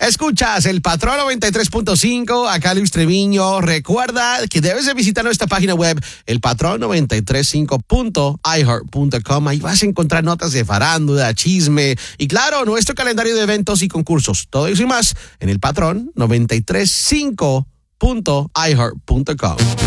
Escuchas el Patrón 93.5, acá Luis Treviño. Recuerda que debes de visitar nuestra página web, elpatrón935.iheart.com. Ahí vas a encontrar notas de farándula, chisme y, claro, nuestro calendario de eventos y concursos. Todo eso y más en el Patrón 93.5.iheart.com.